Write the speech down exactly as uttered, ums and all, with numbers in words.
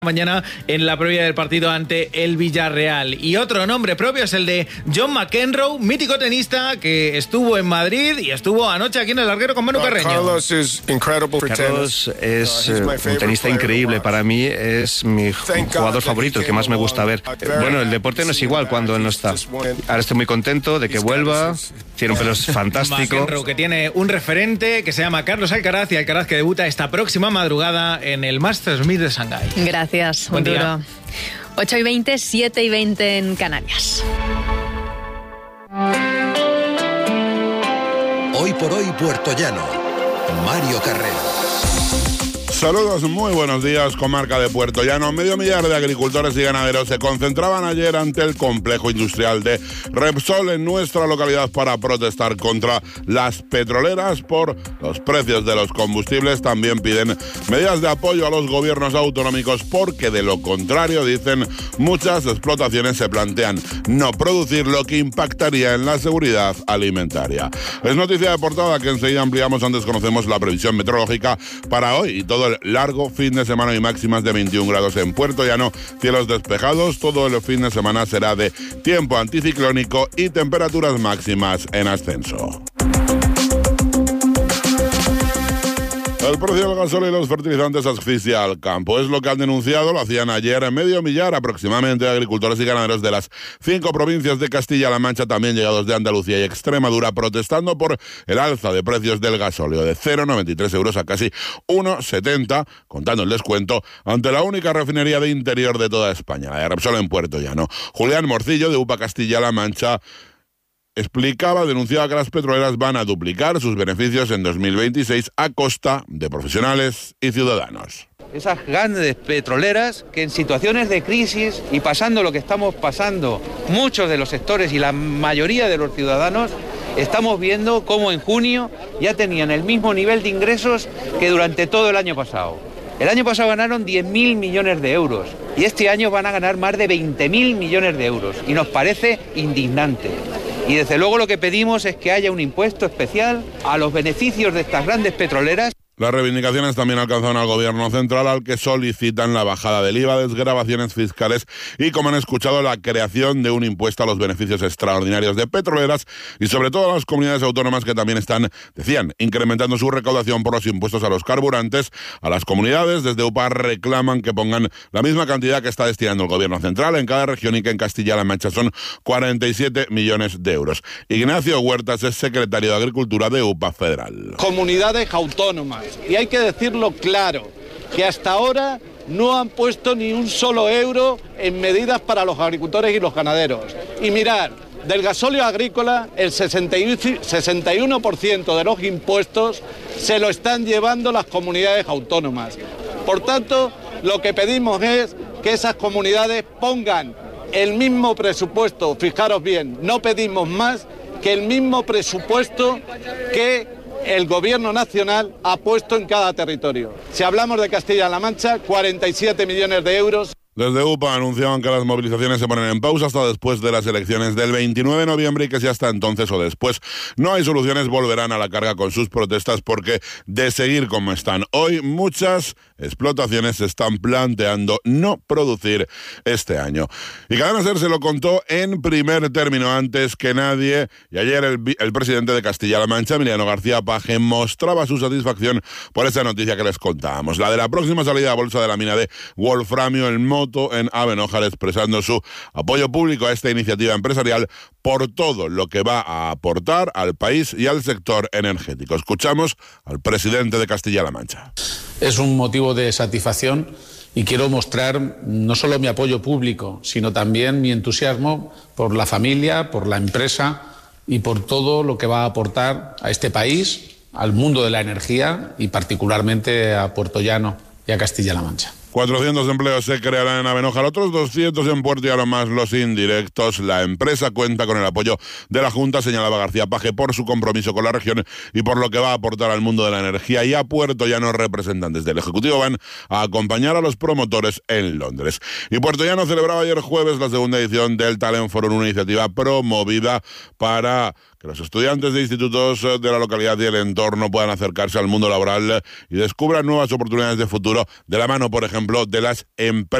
Mañana en la previa del partido ante el Villarreal. Y otro nombre propio es el de John McEnroe, mítico tenista que estuvo en Madrid y estuvo anoche aquí en el Larguero con Manu Carreño. Carlos es uh, un tenista increíble. Para mí es mi jugador favorito, el que más me gusta ver. Bueno, el deporte no es igual cuando él no está. Ahora estoy muy contento de que vuelva. Tiene un pelo fantástico. McEnroe, que tiene un referente que se llama Carlos Alcaraz, y Alcaraz que debuta esta próxima madrugada en el Masters mil de Shanghái. Gracias, Buen día. ocho y veinte, siete y veinte en Canarias. Hoy por hoy Puertollano. Mario Carrero. Saludos, muy buenos días, comarca de Puertollano. Medio millar de agricultores y ganaderos se concentraban ayer ante el complejo industrial de Repsol en nuestra localidad para protestar contra las petroleras por los precios de los combustibles. También piden medidas de apoyo a los gobiernos autonómicos porque, de lo contrario, dicen, muchas explotaciones se plantean no producir, lo que impactaría en la seguridad alimentaria. Es noticia de portada que enseguida ampliamos. Antes conocemos la previsión meteorológica para hoy y todo el largo fin de semana. Y máximas de veintiún grados en Puertollano, cielos despejados. Todo el fin de semana será de tiempo anticiclónico y temperaturas máximas en ascenso. El precio del gasóleo y los fertilizantes asfixia al campo. Es lo que han denunciado, lo hacían ayer en medio millar aproximadamente de agricultores y ganaderos de las cinco provincias de Castilla-La Mancha, también llegados de Andalucía y Extremadura, protestando por el alza de precios del gasóleo de cero coma noventa y tres euros a casi uno coma setenta, contando el descuento, ante la única refinería de interior de toda España, la de Repsol en Puertollano. Julián Morcillo, de U P A Castilla-La Mancha, explicaba, denunciaba que las petroleras van a duplicar sus beneficios en dos mil veintiséis a costa de profesionales y ciudadanos. Esas grandes petroleras que en situaciones de crisis y pasando lo que estamos pasando muchos de los sectores y la mayoría de los ciudadanos, estamos viendo cómo en junio ya tenían el mismo nivel de ingresos que durante todo el año pasado. El año pasado ganaron diez mil millones de euros y este año van a ganar más de veinte mil millones de euros y nos parece indignante. Y desde luego lo que pedimos es que haya un impuesto especial a los beneficios de estas grandes petroleras. Las reivindicaciones también alcanzaron al gobierno central, al que solicitan la bajada del I V A, desgravaciones fiscales y, como han escuchado, la creación de un impuesto a los beneficios extraordinarios de petroleras y sobre todo a las comunidades autónomas que también están, decían, incrementando su recaudación por los impuestos a los carburantes. A las comunidades desde U P A reclaman que pongan la misma cantidad que está destinando el gobierno central en cada región y que en Castilla-La Mancha son cuarenta y siete millones de euros. Ignacio Huertas es secretario de Agricultura de U P A Federal. Comunidades autónomas. Y hay que decirlo claro, que hasta ahora no han puesto ni un solo euro en medidas para los agricultores y los ganaderos. Y mirad, del gasóleo agrícola, el sesenta y uno por ciento de los impuestos se lo están llevando las comunidades autónomas. Por tanto, lo que pedimos es que esas comunidades pongan el mismo presupuesto, fijaros bien, no pedimos más que el mismo presupuesto que el gobierno nacional ha puesto en cada territorio. Si hablamos de Castilla-La Mancha, cuarenta y siete millones de euros. Desde U P A anunciaban que las movilizaciones se ponen en pausa hasta después de las elecciones del veintinueve de noviembre y que si hasta entonces o después no hay soluciones volverán a la carga con sus protestas, porque de seguir como están hoy muchas explotaciones se están planteando no producir este año. Y Cadena SER se lo contó en primer término antes que nadie, y ayer el, el presidente de Castilla-La Mancha, Emiliano García Paje, mostraba su satisfacción por esa noticia que les contábamos, la de la próxima salida a bolsa de la mina de wolframio en Moto en Abenójar, expresando su apoyo público a esta iniciativa empresarial por todo lo que va a aportar al país y al sector energético. Escuchamos al presidente de Castilla-La Mancha. Es un motivo de satisfacción y quiero mostrar no solo mi apoyo público, sino también mi entusiasmo por la familia, por la empresa y por todo lo que va a aportar a este país, al mundo de la energía y particularmente a Puertollano y a Castilla-La Mancha. cuatrocientos empleos se crearán en Abenójar, otros doscientos en Puertollano más los indirectos. La empresa cuenta con el apoyo de la Junta, señalaba García Paje, por su compromiso con la región y por lo que va a aportar al mundo de la energía. Y a Puertollano, representantes del Ejecutivo van a acompañar a los promotores en Londres. Y Puertollano celebraba ayer jueves la segunda edición del Talent Forum, una iniciativa promovida para que los estudiantes de institutos de la localidad y el entorno puedan acercarse al mundo laboral y descubran nuevas oportunidades de futuro de la mano, por ejemplo, de las empresas.